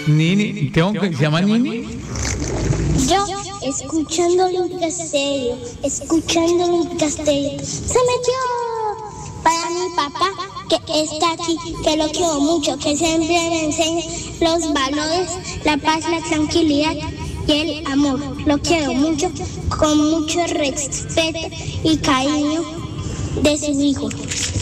Nini, ¿se llama Nini? Yo, escuchándolo en castellano, escuchándolo en castellano, se metió para mi papá, que está aquí, que lo quiero mucho, que siempre me enseña los valores, la paz, la tranquilidad y el amor. Lo quiero mucho, con mucho respeto y cariño de sus hijos.